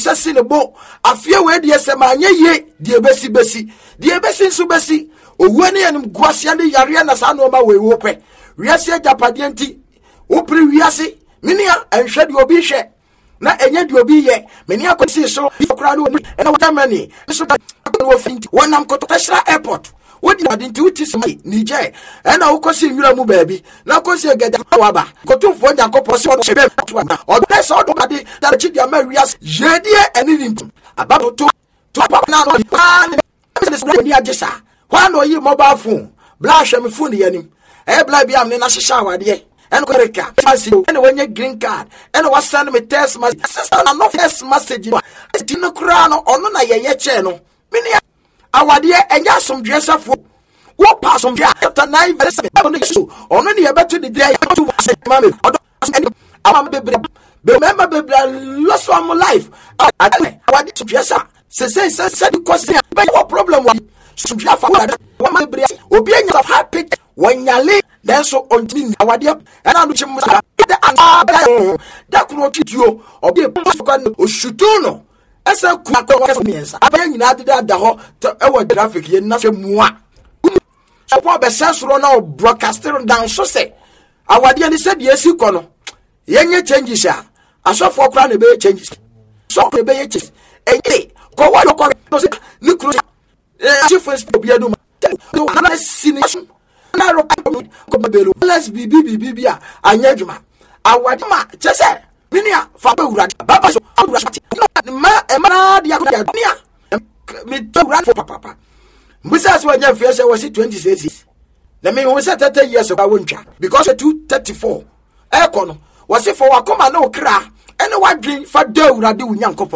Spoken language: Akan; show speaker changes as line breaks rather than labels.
sesi ne bo afie we de sema anye ye de besi nso besi owu ne yenim guasia ne yare na sa no ma we wo pe wiase agapade nti wo pri wiase minia enhwe de obi hwe na enye de obi ye minia kwesi so okra no ena watamani so wo finti wonam kotopeshra airport wodi na dinti uti mai nije ena ukosi nwura mu baabi na kosi egeda waba kotumfo nyankopɔ se ɔhebe ɔde se ɔdo ade da chi dia ma wiase jedie eni nim ababo to na no business ni agesa wa no yi mobile phone bla hwem phone yanim bla bia me na hyehya awade ena koreka fancy ena wonye green card ena wa send me text message sister na no text message di no kura no ono na yeye che no mini awade enya somdwe safo wo pass somdwe after 9 verse 7 ono ne yebeto the day to mama odo am bebre remember bebre lost one life awade somdwe sa se because no problem wa somdwe afa wa bebre obi enya happy wanyale then so ontini awade ena no chim da kuno tituo obi oshutu no esa ku akwa miensa abaya nyina de da ho ewo traffic ye na mua so po be sensoro na broadcasting down so say awade ni se de esi ko no yenye changes a asofo kra na be changes so be ye changes enye ko wa ko no se ni kru chief obi adu ma na sini na ro ko belo let's bibi a anya djuma awade ma chese minia fa be wura baba so awura ma dia me to run for papa mbisa so anya fiase was 26 na me won say 30 years ago wontwa because 234 e kono was for wakoma na okra ene wadwen fa da wura de wunyankopɔ